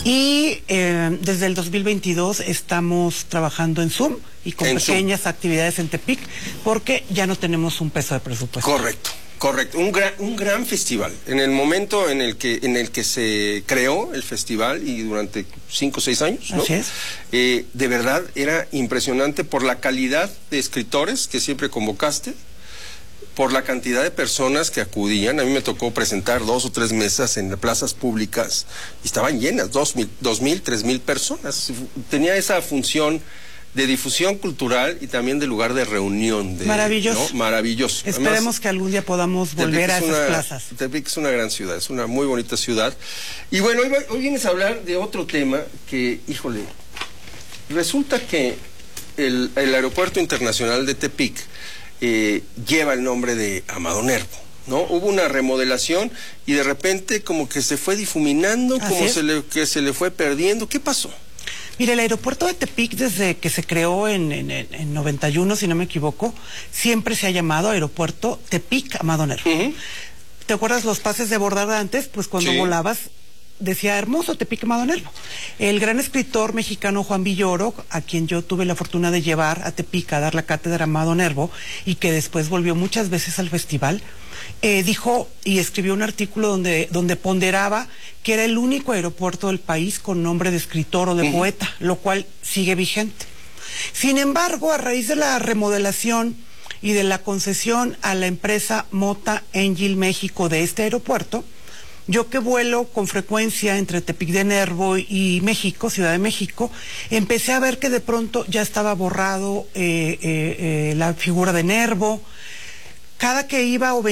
Y desde el 2022 estamos trabajando en Zoom y con pequeñas actividades en Tepic, porque ya no tenemos un peso de presupuesto. Correcto. Correcto, un gran festival. En el momento en el que se creó el festival, y durante 5 o 6 años, ¿no? Así es. De verdad era impresionante por la calidad de escritores que siempre convocaste, por la cantidad de personas que acudían. A mí me tocó presentar 2 o 3 mesas en plazas públicas y estaban llenas, 2,000, 3,000 personas. Tenía esa función de difusión cultural y también de lugar de reunión. Maravilloso. ¿no? Maravilloso. Esperemos Además, que algún día podamos volver a esas plazas. Tepic es una gran ciudad, es una muy bonita ciudad. Y bueno, hoy vienes a hablar de otro tema que, híjole, resulta que el Aeropuerto Internacional de Tepic lleva el nombre de Amado Nervo, ¿no? Hubo una remodelación y de repente como que se fue difuminando, que se le fue perdiendo. ¿Qué pasó? Mire, el aeropuerto de Tepic, desde que se creó en 91, si no me equivoco, siempre se ha llamado Aeropuerto Tepic Amado Nervo. ¿Te acuerdas los pases de bordar antes? Pues cuando volabas decía hermoso Tepic Amado Nervo. El gran escritor mexicano Juan Villoro, a quien yo tuve la fortuna de llevar a Tepic a dar la cátedra Amado Nervo, y que después volvió muchas veces al festival, dijo y escribió un artículo donde ponderaba que era el único aeropuerto del país con nombre de escritor o de poeta, lo cual sigue vigente. Sin embargo, a raíz de la remodelación y de la concesión a la empresa Mota Angel México de este aeropuerto, yo que vuelo con frecuencia entre Tepic de Nervo y México, Ciudad de México, empecé a ver que de pronto ya estaba borrado la figura de Nervo. Cada que iba o